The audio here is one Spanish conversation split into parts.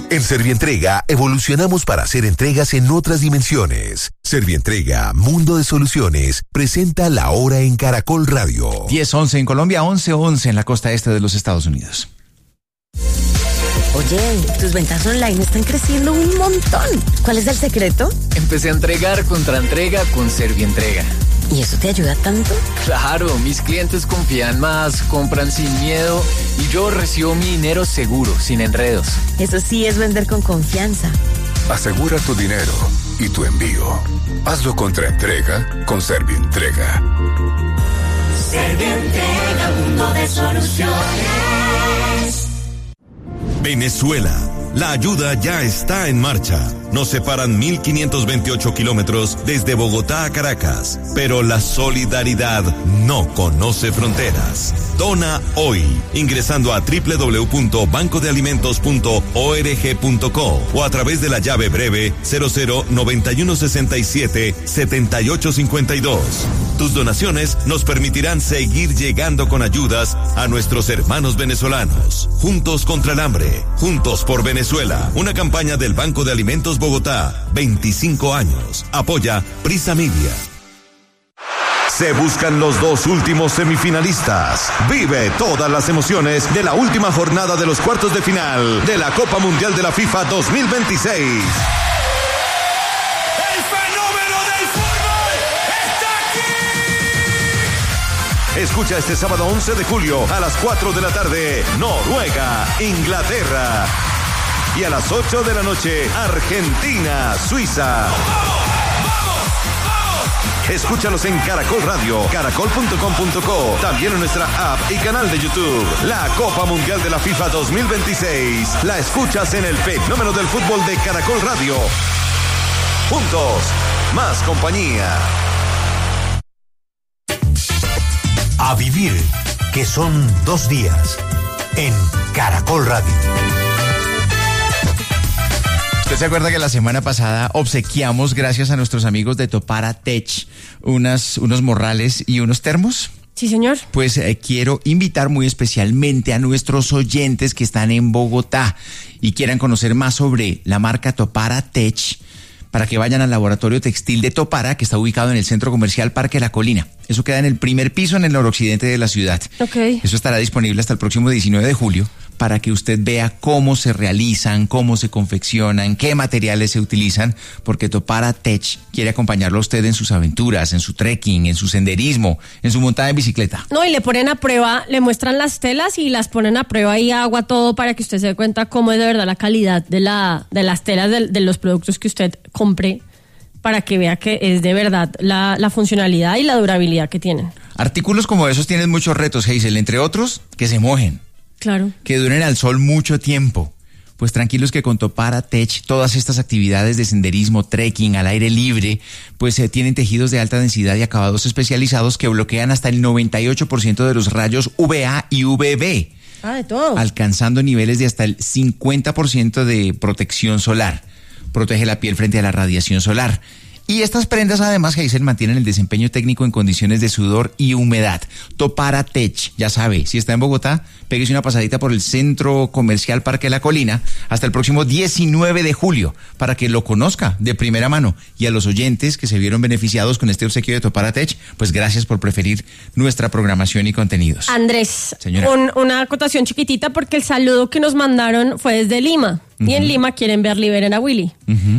En Servientrega evolucionamos para hacer entregas en otras dimensiones. Servientrega, Mundo de Soluciones, presenta La Hora en Caracol Radio. 10:11 en Colombia, 11:11 en la costa este de los Estados Unidos. Oye, tus ventas online están creciendo un montón. ¿Cuál es el secreto? Empecé a entregar contra entrega con Servientrega. ¿Y eso te ayuda tanto? Claro, mis clientes confían más, compran sin miedo y yo recibo mi dinero seguro, sin enredos. Eso sí es vender con confianza. Asegura tu dinero y tu envío. Hazlo contra entrega con Servientrega. Servientrega, Mundo de Soluciones. Venezuela. La ayuda ya está en marcha. Nos separan 1.528 kilómetros desde Bogotá a Caracas, pero la solidaridad no conoce fronteras. Dona hoy, ingresando a www.bancodealimentos.org.co o a través de la llave breve 0091677852. Tus donaciones nos permitirán seguir llegando con ayudas a nuestros hermanos venezolanos. Juntos contra el hambre, juntos por Venezuela. Una campaña del Banco de Alimentos Bogotá. 25 años. Apoya Prisa Media. Se buscan los dos últimos semifinalistas. Vive todas las emociones de la última jornada de los cuartos de final de la Copa Mundial de la FIFA 2026. Escucha este sábado 11 de julio a las 4 de la tarde, Noruega, Inglaterra. Y a las 8 de la noche, Argentina, Suiza. Escúchalos en Caracol Radio, caracol.com.co, también en nuestra app y canal de YouTube. La Copa Mundial de la FIFA 2026. La escuchas en el fenómeno del fútbol de Caracol Radio. Juntos, más compañía. A vivir, que son 2 días, en Caracol Radio. ¿Usted se acuerda que la semana pasada obsequiamos, gracias a nuestros amigos de Topara Tech, unos morrales y unos termos? Sí, señor. Pues quiero invitar muy especialmente a nuestros oyentes que están en Bogotá y quieran conocer más sobre la marca Topara Tech, para que vayan al laboratorio textil de Topara, que está ubicado en el Centro Comercial Parque La Colina. Eso queda en el primer piso en el noroccidente de la ciudad. Okay. Eso estará disponible hasta el próximo 19 de julio para que usted vea cómo se realizan, cómo se confeccionan, qué materiales se utilizan, porque Topara Tech quiere acompañarlo a usted en sus aventuras, en su trekking, en su senderismo, en su montada en bicicleta. No, y le ponen a prueba, le muestran las telas y las ponen a prueba y agua, todo, para que usted se dé cuenta cómo es de verdad la calidad de las telas de los productos que usted compre, para que vea que es de verdad la funcionalidad y la durabilidad que tienen. Artículos como esos tienen muchos retos, Hazel, entre otros, que se mojen. Claro. Que duren al sol mucho tiempo. Pues tranquilos que con Topara Tech todas estas actividades de senderismo, trekking, al aire libre, pues tienen tejidos de alta densidad y acabados especializados que bloquean hasta el 98% de los rayos UVA y UVB. De todo. Alcanzando niveles de hasta el 50% de protección solar. Protege la piel frente a la radiación solar. Y estas prendas además, Hazel, mantienen el desempeño técnico en condiciones de sudor y humedad. Topara Tech, ya sabe, si está en Bogotá, péguese una pasadita por el Centro Comercial Parque La Colina hasta el próximo 19 de julio para que lo conozca de primera mano. Y a los oyentes que se vieron beneficiados con este obsequio de Topara Tech, pues gracias por preferir nuestra programación y contenidos. Andrés, señora, una acotación chiquitita, porque el saludo que nos mandaron fue desde Lima. Y en Lima quieren ver Liberen a Willy.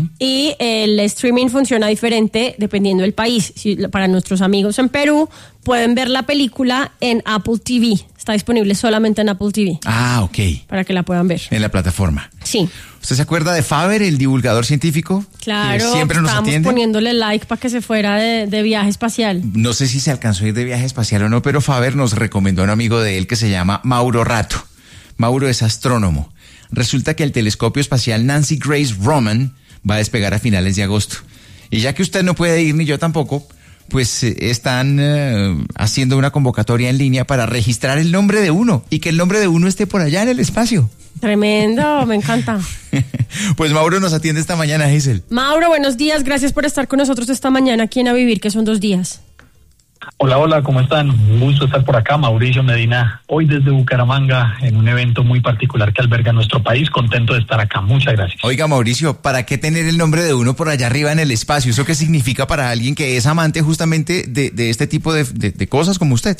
Y el streaming funciona diferente dependiendo del país. Para nuestros amigos en Perú, pueden ver la película en Apple TV. Está disponible solamente en Apple TV. Ah, ok. Para que la puedan ver. En la plataforma. Sí. ¿Usted se acuerda de Faber, el divulgador científico? Claro, que siempre nos estábamos atiende. poniéndole like para que se fuera de viaje espacial. No sé si se alcanzó a ir de viaje espacial o no, pero Faber nos recomendó a un amigo de él que se llama Mauro Rato. Mauro es astrónomo. Resulta que el telescopio espacial Nancy Grace Roman va a despegar a finales de agosto. Y ya que usted no puede ir, ni yo tampoco, pues están haciendo una convocatoria en línea para registrar el nombre de uno y que el nombre de uno esté por allá en el espacio. Tremendo, me encanta. Pues Mauro nos atiende esta mañana, Hazel. Mauro, buenos días, gracias por estar con nosotros esta mañana aquí en A Vivir, que son 2 días. Hola, ¿cómo están? Un gusto estar por acá, Mauricio Medina, hoy desde Bucaramanga, en un evento muy particular que alberga nuestro país. Contento de estar acá, muchas gracias. Oiga, Mauricio, ¿para qué tener el nombre de uno por allá arriba en el espacio? ¿Eso qué significa para alguien que es amante justamente de este tipo de cosas como usted?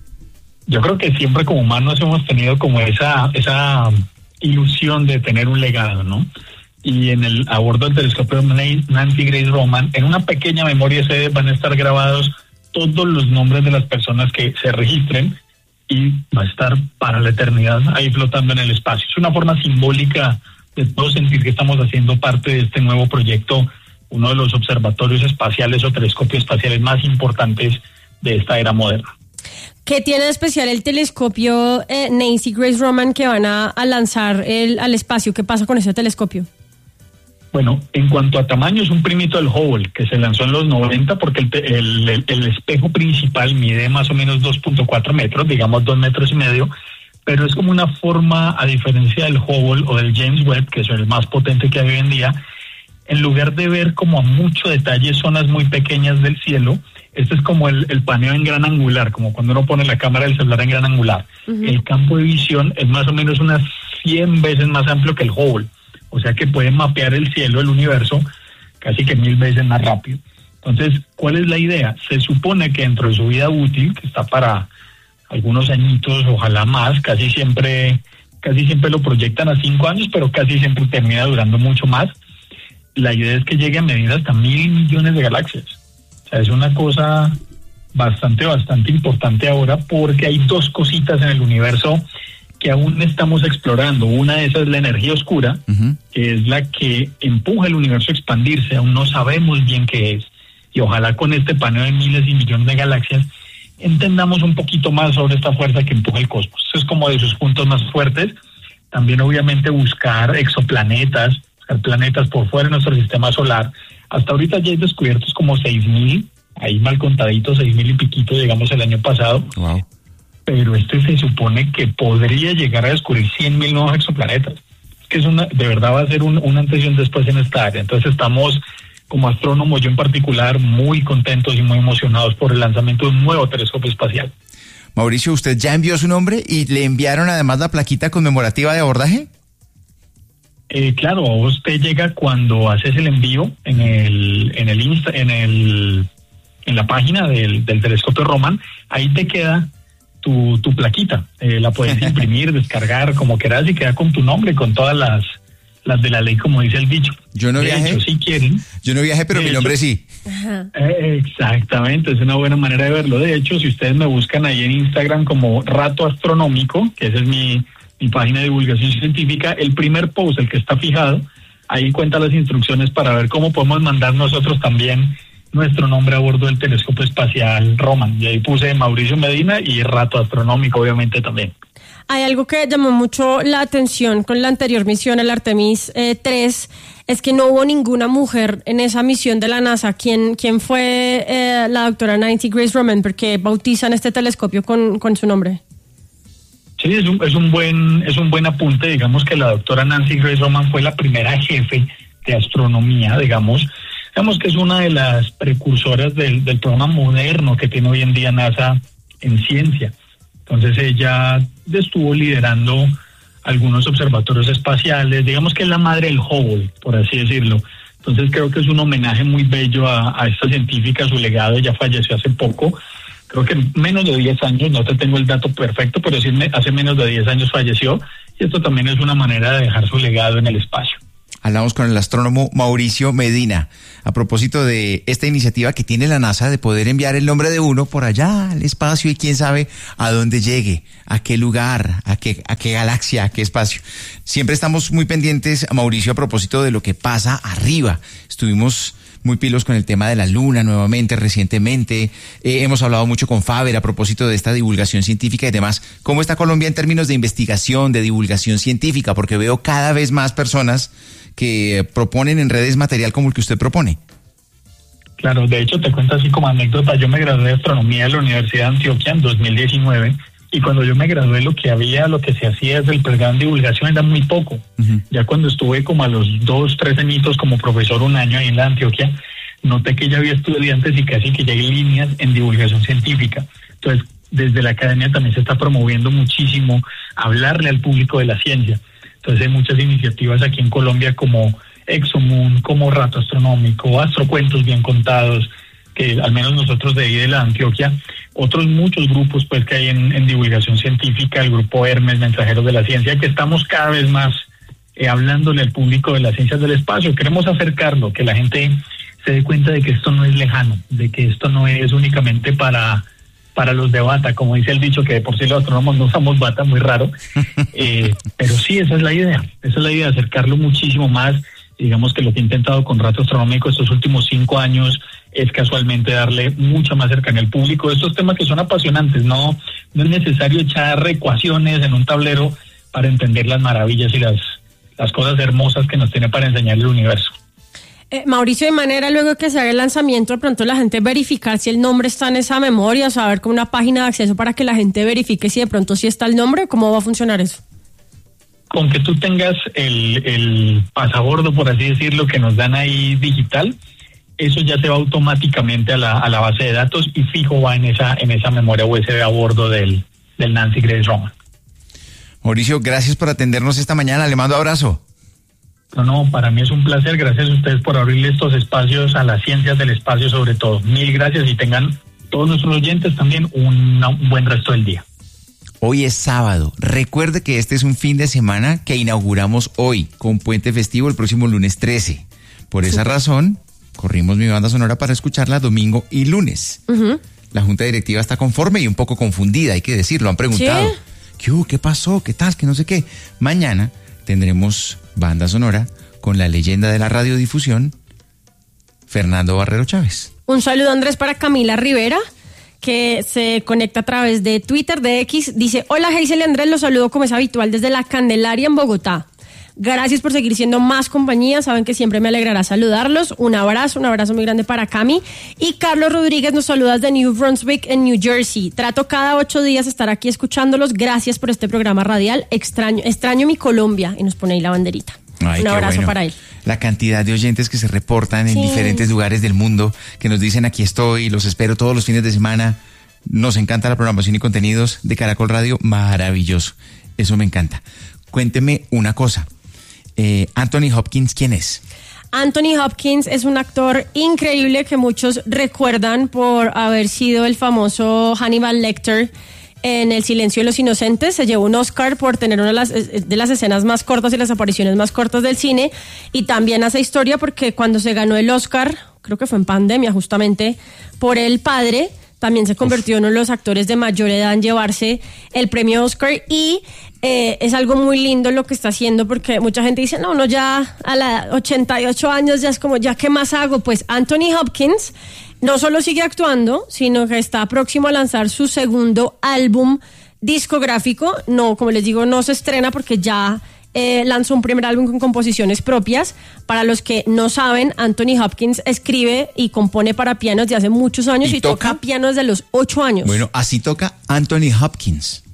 Yo creo que siempre como humanos hemos tenido como esa ilusión de tener un legado, ¿no? Y a bordo del telescopio Nancy Grace Roman, en una pequeña memoria SD van a estar grabados todos los nombres de las personas que se registren y va a estar para la eternidad ahí flotando en el espacio. Es una forma simbólica de todos sentir que estamos haciendo parte de este nuevo proyecto, uno de los observatorios espaciales o telescopios espaciales más importantes de esta era moderna. ¿Qué tiene de especial el telescopio Nancy Grace Roman que van a lanzar al espacio? ¿Qué pasa con ese telescopio? Bueno, en cuanto a tamaño, es un primito del Hubble, que se lanzó en los 90 porque el espejo principal mide más o menos 2.4 metros, digamos 2 metros y medio, pero es como una forma, a diferencia del Hubble o del James Webb, que es el más potente que hay hoy en día, en lugar de ver como a mucho detalle zonas muy pequeñas del cielo, este es como el paneo en gran angular, como cuando uno pone la cámara del celular en gran angular. Uh-huh. El campo de visión es más o menos unas 100 veces más amplio que el Hubble. O sea que pueden mapear el cielo, el universo, casi que 1000 veces más rápido. Entonces, ¿cuál es la idea? Se supone que dentro de su vida útil, que está para algunos añitos, ojalá más, casi siempre lo proyectan a 5 años, pero casi siempre termina durando mucho más. La idea es que llegue a medir hasta 1.000 millones de galaxias. O sea, es una cosa bastante importante ahora, porque hay dos cositas en el universo que aún estamos explorando. Una de esas es la energía oscura, uh-huh, que es la que empuja el universo a expandirse. Aún no sabemos bien qué es. Y ojalá con este paneo de miles y millones de galaxias entendamos un poquito más sobre esta fuerza que empuja el cosmos. Eso es como de sus puntos más fuertes. También obviamente buscar exoplanetas, buscar planetas por fuera de nuestro sistema solar. Hasta ahorita ya hay descubiertos como 6.000, ahí mal contaditos, 6.000 y piquito, llegamos el año pasado. Wow. Pero se supone que podría llegar a descubrir 100.000 nuevos exoplanetas. Que de verdad va a ser un antes y un después en esta área. Entonces estamos, como astrónomos, yo en particular, muy contentos y muy emocionados por el lanzamiento de un nuevo telescopio espacial. Mauricio, ¿usted ya envió su nombre y le enviaron además la plaquita conmemorativa de abordaje? Claro, a usted llega cuando haces el envío en la página del telescopio Roman, ahí te queda tu plaquita, la puedes imprimir, descargar, como quieras, y queda con tu nombre, con todas las de la ley, como dice el dicho. Yo no viajé. Hecho, si quieren. Yo no viajé, pero mi nombre sí. Exactamente, es una buena manera de verlo. De hecho, si ustedes me buscan ahí en Instagram como Rato Astronómico, que esa es mi página de divulgación científica, el primer post, el que está fijado, ahí cuenta las instrucciones para ver cómo podemos mandar nosotros también nuestro nombre a bordo del telescopio espacial Roman. Y ahí puse Mauricio Medina y Rato Astronómico, obviamente, también. Hay algo que llamó mucho la atención con la anterior misión, el Artemis 3, es que no hubo ninguna mujer en esa misión de la NASA. ¿Quién fue la doctora Nancy Grace Roman? ¿Por qué bautizan este telescopio con su nombre? Sí, es un buen apunte. Digamos que la doctora Nancy Grace Roman fue la primera jefe de astronomía, digamos que es una de las precursoras del programa moderno que tiene hoy en día NASA en ciencia. Entonces ella estuvo liderando algunos observatorios espaciales, digamos que es la madre del Hubble, por así decirlo. Entonces creo que es un homenaje muy bello a esta científica, su legado. Ella falleció hace poco, creo que menos de 10 años, no te tengo el dato perfecto, pero sí hace menos de 10 años falleció, y esto también es una manera de dejar su legado en el espacio. Hablamos con el astrónomo Mauricio Medina a propósito de esta iniciativa que tiene la NASA de poder enviar el nombre de uno por allá al espacio y quién sabe a dónde llegue, a qué lugar, a qué galaxia, a qué espacio. Siempre estamos muy pendientes, Mauricio, a propósito de lo que pasa arriba. Estuvimos muy pilos con el tema de la Luna nuevamente, recientemente. Hemos hablado mucho con Faber a propósito de esta divulgación científica y demás. ¿Cómo está Colombia en términos de investigación, de divulgación científica? Porque veo cada vez más personas que proponen en redes material como el que usted propone. Claro, de hecho te cuento así como anécdota, yo me gradué de astronomía de la Universidad de Antioquia en 2019 y cuando yo me gradué lo que se hacía desde el programa de divulgación era muy poco. Uh-huh. Ya cuando estuve como a los 2-3 añitos como profesor un año ahí en la Antioquia, noté que ya había estudiantes y casi que ya hay líneas en divulgación científica. Entonces, desde la academia también se está promoviendo muchísimo hablarle al público de la ciencia. Entonces, hay muchas iniciativas aquí en Colombia como Exomoon, como Rato Astronómico, Astrocuentos Bien Contados, que al menos nosotros de ahí de la Antioquia, otros muchos grupos pues que hay en divulgación científica, el grupo Hermes, Mensajeros de la Ciencia, que estamos cada vez más hablándole al público de las ciencias del espacio. Queremos acercarlo, que la gente se dé cuenta de que esto no es lejano, de que esto no es únicamente para los de bata, como dice el dicho, que de por sí los astrónomos no usamos bata, muy raro, pero sí, esa es la idea, acercarlo muchísimo más. Digamos que lo que he intentado con Rato Astronómico estos últimos 5 años es casualmente darle mucha más cercanía al público de estos temas que son apasionantes. No es necesario echar ecuaciones en un tablero para entender las maravillas y las cosas hermosas que nos tiene para enseñar el universo. Mauricio, de manera luego que se haga el lanzamiento, de pronto la gente verificar si el nombre está en esa memoria, saber con una página de acceso para que la gente verifique si de pronto sí está el nombre, ¿cómo va a funcionar eso? Con que tú tengas el pasabordo, por así decirlo, que nos dan ahí digital, eso ya se va automáticamente a la base de datos y fijo va en esa memoria USB a bordo del Nancy Grace Roman. Mauricio, gracias por atendernos esta mañana, le mando abrazo. No, para mí es un placer, gracias a ustedes por abrirle estos espacios a las ciencias del espacio sobre todo. Mil gracias y tengan todos nuestros oyentes también un buen resto del día. Hoy es sábado. Recuerde que este es un fin de semana que inauguramos hoy con puente festivo el próximo lunes 13. Por esa razón, corrimos mi banda sonora para escucharla domingo y lunes. Uh-huh. La junta directiva está conforme y un poco confundida, hay que decirlo. Han preguntado, ¿qué pasó? ¿Qué tal? Que no sé qué. Mañana tendremos banda sonora con la leyenda de la radiodifusión, Fernando Barrero Chávez. Un saludo, Andrés, para Camila Rivera, que se conecta a través de Twitter, de X. Dice: hola, Hazel y Andrés, los saludo como es habitual desde la Candelaria en Bogotá. Gracias por seguir siendo más compañía, saben que siempre me alegrará saludarlos. Un abrazo muy grande para Cami. Y Carlos Rodríguez nos saluda desde New Brunswick en New Jersey. Trato cada 8 días estar aquí escuchándolos. Gracias por este programa radial. Extraño mi Colombia. Y nos pone ahí la banderita. Ay, un abrazo para él. La cantidad de oyentes que se reportan en diferentes lugares del mundo, que nos dicen: aquí estoy, los espero todos los fines de semana. Nos encanta la programación y contenidos de Caracol Radio, maravilloso. Eso me encanta. Cuénteme una cosa. Anthony Hopkins, ¿quién es? Anthony Hopkins es un actor increíble que muchos recuerdan por haber sido el famoso Hannibal Lecter en El Silencio de los Inocentes. Se llevó un Oscar por tener una de las escenas más cortas y las apariciones más cortas del cine, y también hace historia porque cuando se ganó el Oscar, creo que fue en pandemia justamente, por El Padre, también se convirtió en uno de los actores de mayor edad en llevarse el premio Oscar, y es algo muy lindo lo que está haciendo, porque mucha gente dice, no, ya a los 88 años ya es como, ¿ya qué más hago? Pues Anthony Hopkins no solo sigue actuando, sino que está próximo a lanzar su segundo álbum discográfico. No, como les digo, no se estrena porque ya lanzó un primer álbum con composiciones propias. Para los que no saben, Anthony Hopkins escribe y compone para piano desde hace muchos años y toca piano desde los 8 años. Bueno, así toca Anthony Hopkins.